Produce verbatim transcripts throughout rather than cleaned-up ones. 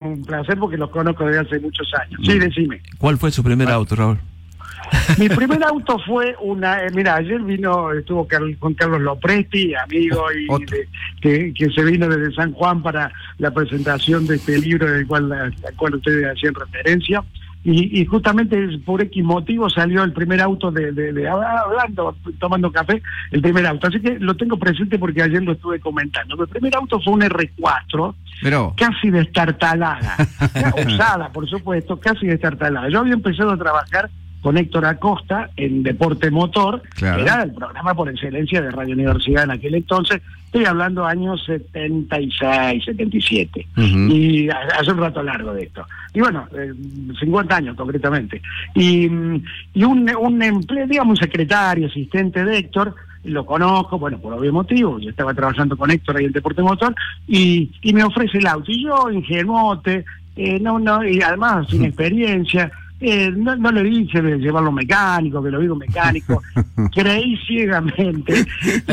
un placer porque los conozco desde hace muchos años. Sí, decime. ¿Cuál fue su primer auto, Raúl? Mi primer auto fue una... Eh, mira, ayer vino, estuvo Carl, con Carlos Lopresti, amigo, y de, que, que se vino desde San Juan para la presentación de este libro del cual, al cual ustedes hacían referencia. Y, y justamente por X motivo salió el primer auto de, de, de hablando, tomando café, el primer auto. Así que lo tengo presente porque ayer lo estuve comentando. Mi primer auto fue un erre cuatro, Pero... casi destartalada, usada, por supuesto, casi destartalada. Yo había empezado a trabajar con Héctor Acosta en Deporte Motor, claro, que era el programa por excelencia de Radio Universidad en aquel entonces. Estoy hablando años setenta y seis, setenta y siete, uh-huh. Y hace un rato largo de esto. Y bueno, eh, cincuenta años concretamente. Y, y un, un empleo, digamos, un secretario, asistente de Héctor, lo conozco, bueno, por obvio motivo, yo estaba trabajando con Héctor ahí en Deporte Motor, y, y me ofrece el auto. Y yo, ingenuote, eh, no, no, y además sin experiencia, Eh, no, no le dije de llevarlo mecánico, que lo digo mecánico, creí ciegamente.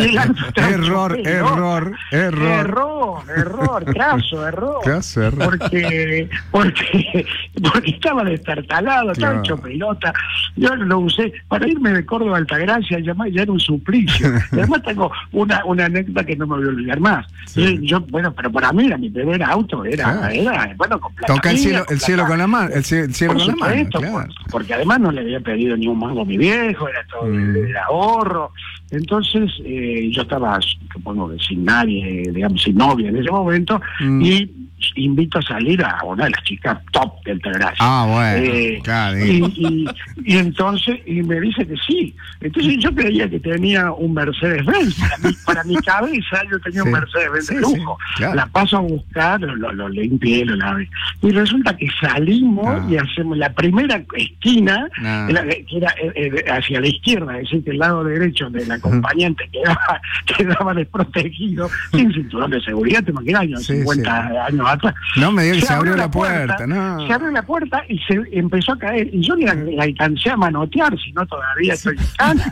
error, error, error, error, error, craso, error. Craso, error. Porque, porque, porque estaba destartalado, estaba claro. hecho pelota. Yo lo usé para irme de Córdoba a Altagracia, ya, ya era un suplicio. Y además tengo una, una anécdota que no me voy a olvidar más. Sí. Yo, bueno, pero para mí era mi primer auto, era, claro. era bueno, con plata. Toca el cielo, el cielo con la mano, el cielo, el cielo con la mano. Claro. Porque además no le había pedido ni un mango a mi viejo, era todo mm. de, de ahorro. Entonces eh, yo estaba, supongo que sin nadie, digamos, sin novia en ese momento, mm. y invito a salir a una de las chicas top del Altagracia. Ah, bueno, eh, claro. Y, y, y entonces, y me dice que sí. Entonces yo creía que tenía un Mercedes-Benz. Para mi, para mi cabeza yo tenía sí. un Mercedes-Benz sí, de lujo. Sí, claro. La paso a buscar, lo, lo, lo limpié, lo lavé. Y resulta que salimos ah. y hacemos la primera esquina, ah. la, que era eh, hacia la izquierda, es decir, que el lado derecho del acompañante quedaba, quedaba desprotegido, sin cinturón de seguridad, te imaginas, años, sí, cincuenta sí. años atrás. No me digas que se, se abrió la puerta, puerta no. Se abrió la puerta y se empezó a caer. Y yo ni la, la alcancé a manotear, si no todavía estoy cana.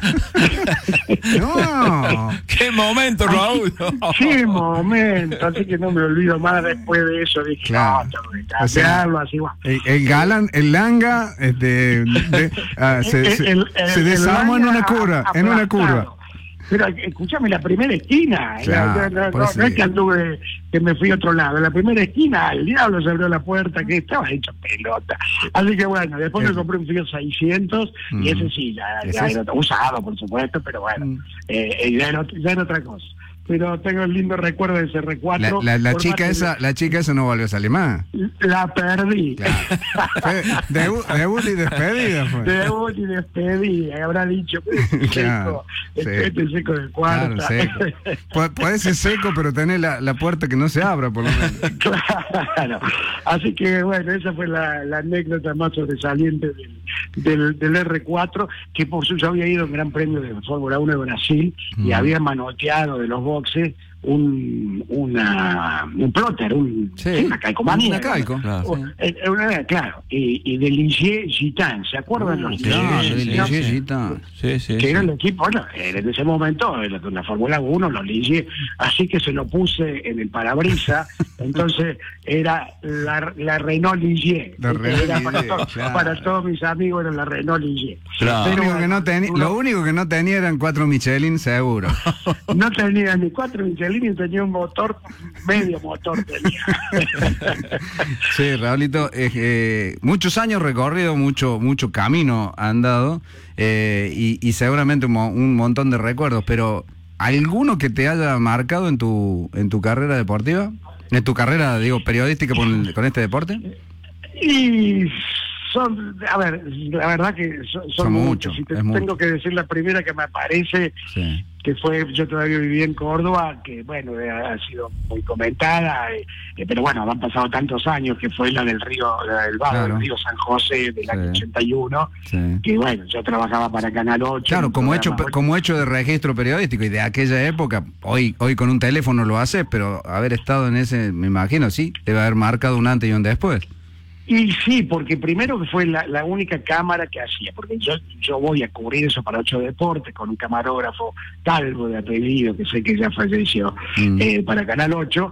No, qué momento, Raúl. Qué momento, así que no me olvido más después de eso. Dije, claro. no, tengo que cambiarlo, así va. El, el galán, el langa, este, de, uh, se, se, el, el, se desarmó en una curva, a, en una curva. Pero escúchame, la primera esquina, claro, no, no, no, no es que anduve, que me fui a otro lado, la primera esquina, el diablo se abrió la puerta, que estaba hecho pelota. Así que bueno, después me compré un Fiat seiscientos, mm. y ese sí, ya, ya era usado, por supuesto, pero bueno, mm. eh, ya, era, ya era otra cosa. Pero tengo el lindo recuerdo de ese erre cuatro. La, la, la chica esa, la chica esa no volvió a salir más. La perdí. Claro. Debut, debut y despedida fue. Debut y despedida, habrá dicho. Claro, seco, este sí. seco de cuarta. Claro, seco. Pu puede ser seco, pero tener la, la puerta que no se abra, por lo menos. Claro. Así que bueno, esa fue la, la anécdota más sobresaliente del, del, del erre cuatro, que por su yo había ido al Gran Premio de Fórmula uno de Brasil mm. y había manoteado de los boxes un una un plotter, un, sí. Sí, una calcomanía. Una calco, claro. O, eh, una, claro, y, y de Ligier Gitan, ¿se acuerdan uh, los claro, Ligier sí, Gitan? Sí, sí, que sí. era el equipo, bueno, en ese momento, en la, en la Fórmula uno, los Ligier, así que se lo puse en el parabrisa, entonces era la, la Renault Ligier. La Renault era Ligier, para, to claro. para todos mis amigos era la Renault Ligier. Claro. Pero, lo, único que no tenía, uno, lo único que no tenía eran cuatro Michelin, seguro. No tenía ni cuatro Michelin, ni tenía un motor, medio motor tenía. Sí, Raulito, eh, eh, muchos años recorrido, mucho mucho camino andado, eh, y, y seguramente un, mo un montón de recuerdos, pero ¿alguno que te haya marcado en tu en tu carrera deportiva? ¿En tu carrera, digo, periodística con, con este deporte? Y son, a ver, la verdad que son, son, son muchos. muchos. Si te tengo mucho. que decir la primera que me aparece, sí. que fue, yo todavía viví en Córdoba, que bueno, ha sido muy comentada, eh, eh, pero bueno, han pasado tantos años, que fue la del río, la del vado claro. del río San José del sí. año ochenta y uno, sí. que bueno, yo trabajaba para Canal ocho. Claro, como hecho, como hecho de registro periodístico, y de aquella época, hoy hoy con un teléfono lo haces, pero haber estado en ese, me imagino, sí, debe haber marcado un antes y un después. Y sí, porque primero que fue la, la única cámara que hacía, porque yo yo voy a cubrir eso para Ocho Deportes con un camarógrafo Calvo de apellido, que sé que ya falleció, mm. eh, para Canal ocho,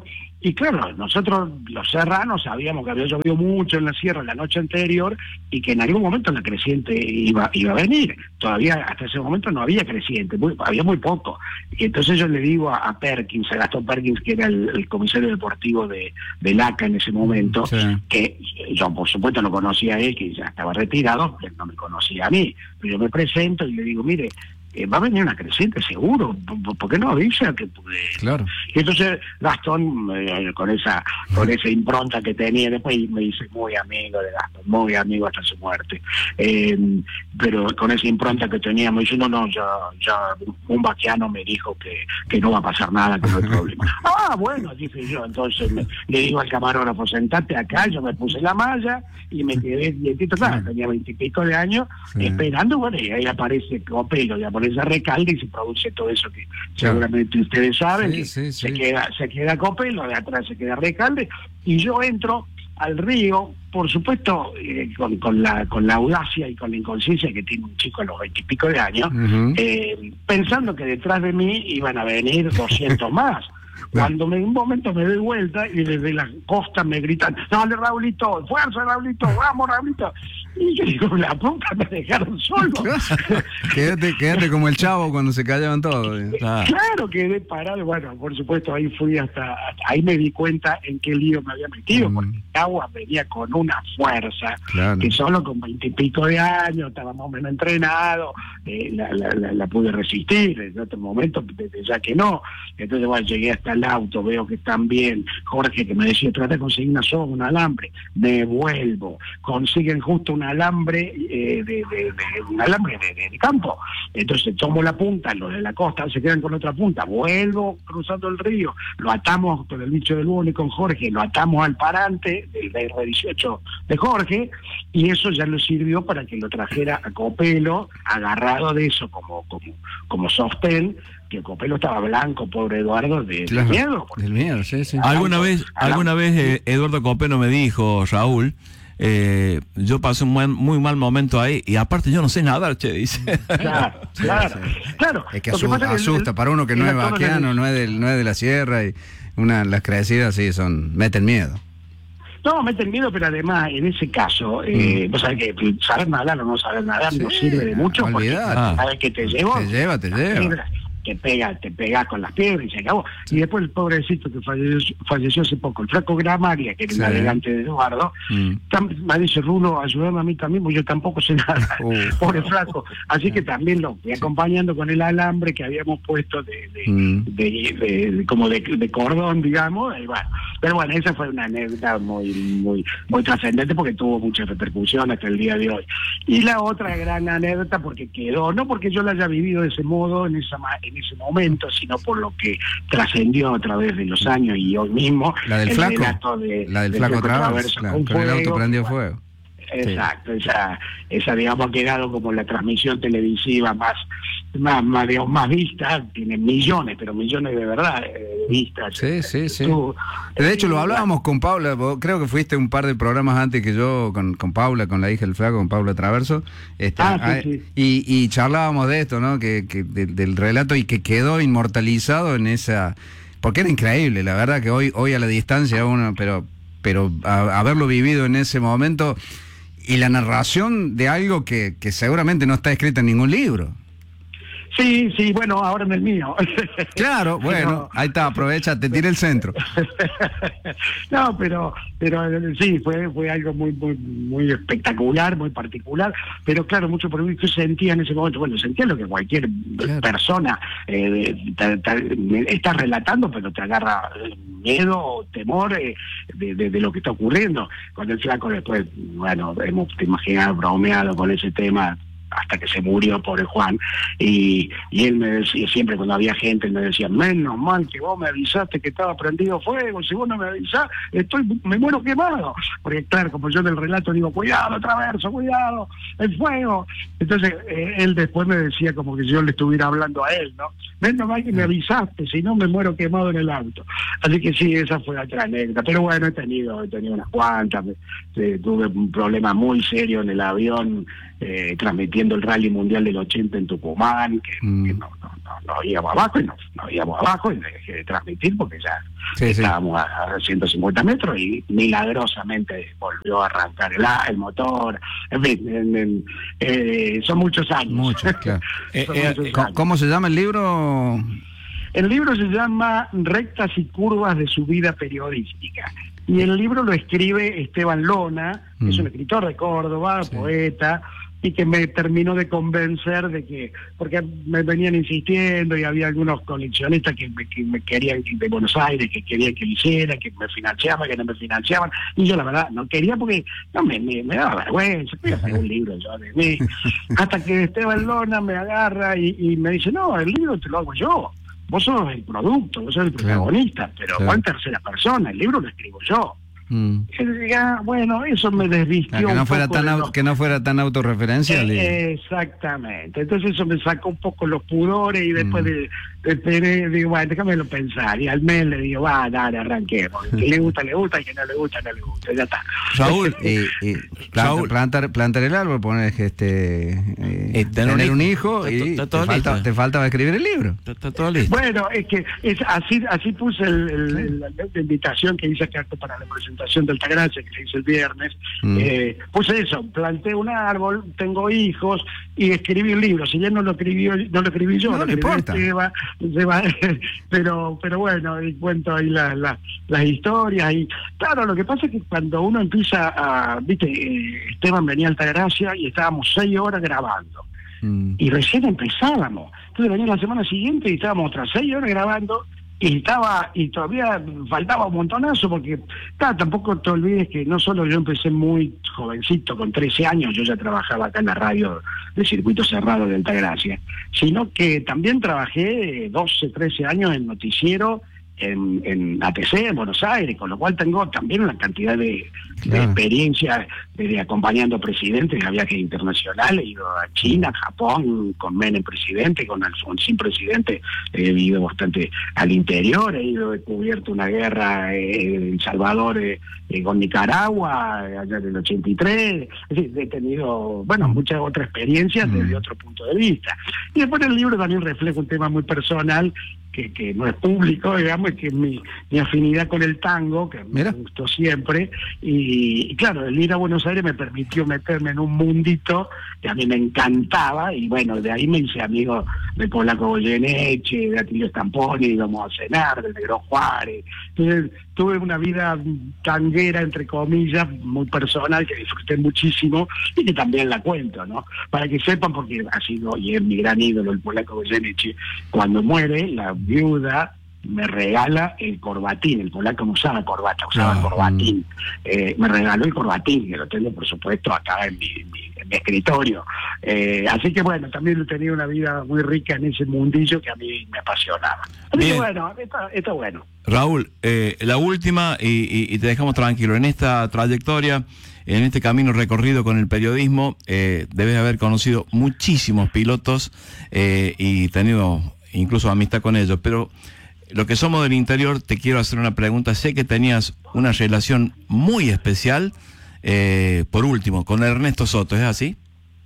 Y claro, nosotros los serranos sabíamos que había llovido mucho en la sierra la noche anterior y que en algún momento la creciente iba iba a venir. Todavía hasta ese momento no había creciente, muy, había muy poco. Y entonces yo le digo a, a Perkins, a Gastón Perkins, que era el, el comisario deportivo de, de LACA en ese momento, sí. que yo por supuesto no conocía a él, que ya estaba retirado, él no me conocía a mí, pero yo me presento y le digo, mire, Eh, va a venir una creciente seguro, ¿por qué no avisa? Que, eh, claro. Y entonces Gastón, eh, con esa con esa impronta que tenía, después me dice muy amigo de Gastón, muy amigo hasta su muerte, eh, pero con esa impronta que tenía me dice, no, no, ya, ya un vaquiano me dijo que, que no va a pasar nada, que no hay problema. Ah, bueno, dije yo, entonces me, le digo al camarógrafo, sentate acá, yo me puse la malla y me quedé dietito, claro, tenía veintipico de años, sí. esperando, bueno, y ahí aparece Copelo, ya por esa Recalde y se produce todo eso que claro. seguramente ustedes saben, sí, que sí, sí. se queda se queda Copelo, de atrás se queda Recalde, y yo entro al río, por supuesto, eh, con, con la con la audacia y con la inconsciencia que tiene un chico a los veintipico de años, uh-huh. eh, pensando que detrás de mí iban a venir doscientos más. Cuando me, en un momento me doy vuelta y desde la costa me gritan, dale Raulito, fuerza Raulito, vamos Raulito. Y yo digo, la puta, me dejaron solo. quédate, quédate como el Chavo cuando se callaban todos. Ah. Claro, quedé parado. Bueno, por supuesto, ahí fui hasta, hasta ahí me di cuenta en qué lío me había metido, mm. porque el agua venía con una fuerza, claro. que solo con veintipico de años, estaba más o menos entrenado, eh, la, la, la, la pude resistir. En otro momento, desde ya que no. Entonces, bueno, llegué hasta el auto, veo que están bien. Jorge, que me decía, trata de conseguir una soga, un alambre. Me vuelvo. Consiguen justo un alambre eh, de, de, de un alambre de, de, de campo. Entonces tomo la punta, los de la costa se quedan con otra punta, vuelvo cruzando el río, lo atamos con el bicho del Boni, con Jorge, lo atamos al parante del R dieciocho de Jorge, y eso ya lo sirvió para que lo trajera a Copelo, agarrado de eso como, como, como sostén, que Copelo estaba blanco, pobre Eduardo, de, claro, de miedo. Del miedo, sí, sí. Alguna vez, alguna vez eh, Eduardo Copelo me dijo, Raúl, Eh, yo pasé un buen, muy mal momento ahí y aparte yo no sé nadar, che, dice. Claro, claro, claro. Es que asusta, que asusta el, para uno que no es vaquiano, no es, del, no es de la sierra, y una las crecidas sí son, meten miedo. No, meten miedo, pero además, en ese caso, eh, mm. vos sabés que saber nadar o no saber nadar sí, no sirve de mucho, porque ah, sabes que te llevó. Te lleva, te lleva. Piedras, te pega, te pega con las piedras y se acabó. Sí. Y después el pobrecito que falleció, falleció hace poco, el flaco Gramaria, que era sí. el navegante de Eduardo, mm. tam, me dice, Rulo, ayúdame a mí también, porque yo tampoco sé nada. Uh. Pobre flaco. Así que también lo fui acompañando con el alambre que habíamos puesto de, de, mm. de, de, de como de, de cordón, digamos, y bueno. Pero bueno, esa fue una anécdota muy, muy, muy trascendente porque tuvo mucha repercusión hasta el día de hoy. Y la otra gran anécdota, porque quedó, no porque yo la haya vivido de ese modo, en esa en ese momento, sino por lo que trascendió a través de los años y hoy mismo. La del flaco, de, la del, del flaco, flaco Traverso, claro, con, con fuego, el auto prendió fuego. Exacto, sí. esa, esa digamos ha quedado como la transmisión televisiva más, más, más, digamos, más vista, tiene millones, pero millones de verdad de vistas. Sí, sí, sí. Tú, de hecho, eh, lo hablábamos con Paula, vos, creo que fuiste un par de programas antes que yo con, con Paula, con la hija del flaco, con Paula Traverso, este, ah, sí, sí. Y, y charlábamos de esto, ¿no? Que, que de, del relato y que quedó inmortalizado en esa, porque era increíble, la verdad que hoy, hoy a la distancia uno, pero, pero a, haberlo vivido en ese momento. Y la narración de algo que, que seguramente no está escrito en ningún libro. Sí, sí, bueno, ahora en el mío. Claro, bueno, pero, ahí está, aprovecha, te tira el centro. No, pero pero sí, fue fue algo muy muy muy espectacular, muy particular, pero claro, mucho por mí que sentía en ese momento, bueno, sentía lo que cualquier claro. persona eh, te, te, está relatando, pero te agarra miedo, temor eh, de, de, de lo que está ocurriendo. Con el flaco después, bueno, hemos, te imaginas, bromeado con ese tema hasta que se murió, pobre Juan, y, y él me decía, siempre cuando había gente, él me decía, menos mal que vos me avisaste que estaba prendido fuego, si vos no me avisás, estoy, me muero quemado, porque claro, como yo en el relato digo, cuidado, Traverso, cuidado, el fuego, entonces eh, él después me decía como que yo le estuviera hablando a él, ¿no? Menos mal que me avisaste, si no me muero quemado en el auto. Así que sí, esa fue otra anécdota, pero bueno, he tenido, he tenido unas cuantas, eh, tuve un problema muy serio en el avión, eh, transmitiendo transmitiendo el Rally Mundial del ochenta en Tucumán, que, mm. que no, no, no, no íbamos abajo, y no, no íbamos abajo, y dejé de transmitir porque ya sí, estábamos sí. a, a ciento cincuenta metros, y milagrosamente volvió a arrancar el, el motor. En fin, en, en, eh, son muchos años. Muchos, claro. eh, eh, muchos años. ¿Cómo se llama el libro? El libro se llama Rectas y curvas de su vida periodística. Y el libro lo escribe Esteban Lona, que mm. es un escritor de Córdoba, sí. poeta, y que me terminó de convencer de que, porque me venían insistiendo y había algunos coleccionistas que me, que me querían de Buenos Aires, que querían que lo hiciera, que me financiaban, que no me financiaban, y yo la verdad no quería porque no me, me, me daba vergüenza, voy a hacer un libro yo de mí, hasta que Esteban Lona me agarra y, y me dice, no, el libro te lo hago yo. Vos sos el producto, vos sos el protagonista, claro, pero claro. en tercera persona, el libro lo escribo yo. Mm. Y diga, bueno, eso me desvistió. Ah, que, no un fuera poco tan los... que no fuera tan autorreferencial. Eh, exactamente. Entonces eso me sacó un poco los pudores y después mm. de, de tener, digo, bueno, déjamelo pensar. Y al mes le digo, va, dale, arranquemos. Que le gusta, le gusta, y que no le gusta, no le gusta. Ya está. Raúl, eh, eh, planta, Raúl. Plantar, plantar el árbol, poner este, eh, eh, tener, tener un hijo, y está, está te, falta, te falta escribir el libro. Está, está todo listo. Bueno, es que es así así puse el, el, el, la, la invitación que hice acá para la presentación de Altagracia, que le hice el viernes, mm. eh, puse eso, planté un árbol, tengo hijos, y escribí un libro. Si ya no lo escribí, no lo escribí yo, no, lo no escribí importa. Esteban, pero, pero bueno, y cuento ahí la, la, las historias, y claro, lo que pasa es que cuando uno empieza a, viste, eh, Esteban venía a Altagracia y estábamos seis horas grabando, mm. y recién empezábamos, entonces venía la semana siguiente y estábamos otras seis horas grabando, y estaba y todavía faltaba un montonazo, porque ta, tampoco te olvides que no solo yo empecé muy jovencito, con trece años yo ya trabajaba acá en la radio de circuito cerrado de Altagracia, sino que también trabajé doce, trece años en noticiero en, en A T C, en Buenos Aires, con lo cual tengo también una cantidad de, claro. de experiencia de acompañando presidentes a viajes internacionales. He ido a China, Japón, con Menem presidente, con Alfonsín presidente, he ido bastante al interior, he ido, he cubierto una guerra eh, en El Salvador eh, eh, con Nicaragua, allá en el ochenta y tres, es decir, he tenido, bueno, muchas otras experiencias mm. desde otro punto de vista. Y después el libro también refleja un tema muy personal, Que, que no es público, digamos, que es mi, mi afinidad con el tango, que Mira. me gustó siempre, y, y claro, el ir a Buenos Aires me permitió meterme en un mundito que a mí me encantaba, y bueno, de ahí me hice amigo de Polaco Goyeneche, de Atilio Stamponi, íbamos a cenar, de Negro Juárez. Entonces tuve una vida tanguera, entre comillas, muy personal, que disfruté muchísimo, y que también la cuento, ¿no? Para que sepan, porque ha sido y es mi gran ídolo el Polaco Goyeneche. Cuando muere, la viuda me regala el corbatín. El polaco no usaba corbata, usaba oh, corbatín. Mm. Eh, me regaló el corbatín, que lo tengo, por supuesto, acá en mi, en mi, en mi escritorio. Eh, así que, bueno, también he tenido una vida muy rica en ese mundillo que a mí me apasionaba. Así que, bueno, está, está bueno. Raúl, eh, la última, y, y, y te dejamos tranquilo. En esta trayectoria, en este camino recorrido con el periodismo, eh, debes haber conocido muchísimos pilotos eh, y tenido incluso amistad con ellos, pero lo que somos del interior, te quiero hacer una pregunta. Sé que tenías una relación muy especial, eh, por último, con Ernesto Soto, ¿es así?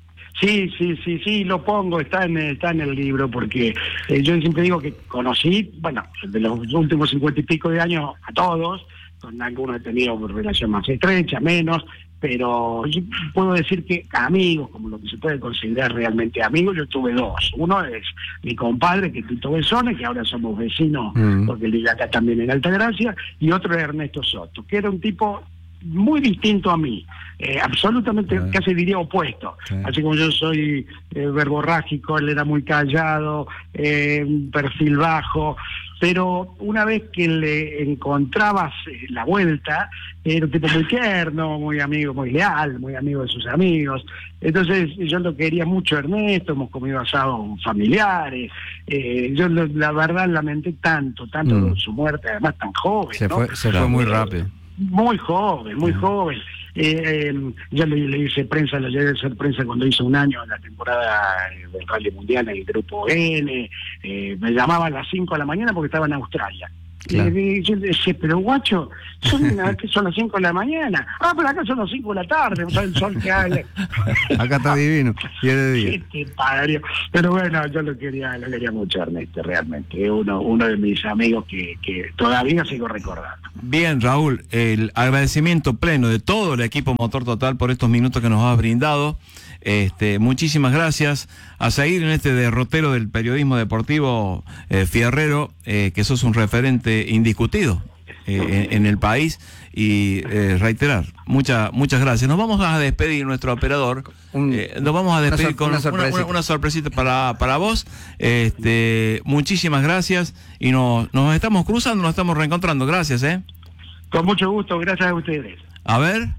Sí, sí, sí, sí, lo pongo, está en, está en el libro, porque eh, yo siempre digo que conocí, bueno, de los últimos cincuenta y pico de años a todos, con algunos he tenido relación más estrecha, menos, pero yo puedo decir que amigos, como lo que se puede considerar realmente amigos, yo tuve dos. Uno es mi compadre, que es Tito Besone, que ahora somos vecinos, mm. porque él vive acá también en Altagracia, y otro es Ernesto Soto, que era un tipo muy distinto a mí, eh, absolutamente, sí. casi diría opuesto. Sí. Así como yo soy eh, verborrágico, él era muy callado, eh, un perfil bajo, pero una vez que le encontrabas la vuelta, era un tipo muy tierno, muy amigo, muy leal, muy amigo de sus amigos. Entonces yo lo quería mucho a Ernesto, hemos comido asados familiares, eh, yo lo, la verdad lamenté tanto, tanto mm. su muerte, además tan joven. Se, ¿no? fue, se fue muy rápido. Muy joven, muy uh-huh. joven. Eh, eh, yo le, le hice prensa, le llegué a hacer prensa cuando hizo un año en la temporada del Rally Mundial en el Grupo N. Eh, me llamaban a las cinco de la mañana porque estaba en Australia. Claro. Y yo le decía, pero guacho, son, son las cinco de la mañana. Ah, pero acá son las cinco de la tarde, o sea, el sol que hay. Acá está divino, y es de día. Qué parió. Pero bueno, yo lo quería, lo quería mucho, Ernesto, realmente. Es uno, uno de mis amigos que, que todavía sigo recordando. Bien, Raúl, el agradecimiento pleno de todo el equipo Motor Total por estos minutos que nos has brindado. Este, muchísimas gracias. A seguir en este derrotero del periodismo deportivo, eh, Fierrero, eh, que sos un referente indiscutido eh, en, en el país. Y eh, reiterar, muchas muchas gracias. Nos vamos a despedir, nuestro operador. Un, eh, nos vamos a despedir una, con una sorpresita, una, una sorpresita para, para vos. Este, muchísimas gracias. Y nos, nos estamos cruzando, nos estamos reencontrando. Gracias, ¿eh? Con mucho gusto, gracias a ustedes. A ver.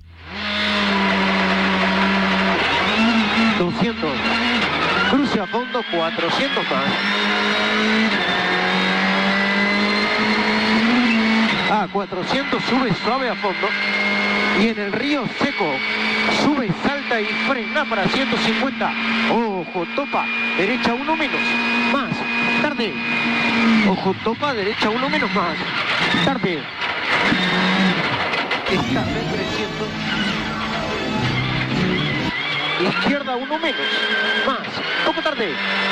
doscientos, cruce a fondo, cuatrocientos más. A cuatrocientos sube suave a fondo. Y en el río seco sube, salta y frena para ciento cincuenta. Ojo, topa, derecha uno menos, más, tarde. Ojo, topa, derecha uno menos, más, tarde. Está en trescientos. Izquierda uno menos, más, poco tarde.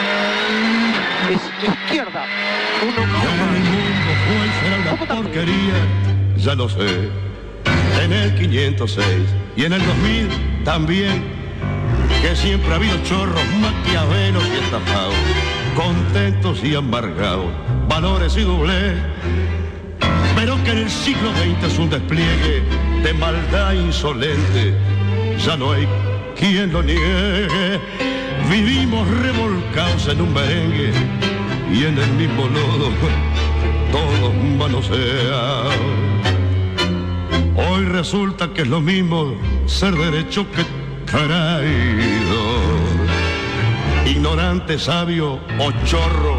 Es izquierda uno menos, poco tarde. Porquería, ya lo sé. En el quinientos seis y en el dos mil también, que siempre ha habido chorros, maquiavelos y estafados, contentos y amargados, valores y doblez, pero que en el siglo veinte es un despliegue de maldad insolente, ya no hay quien lo niegue. Vivimos revolcados en un merengue y en el mismo lodo todos manosean. Hoy resulta que es lo mismo ser derecho que traidor, ignorante, sabio o chorro.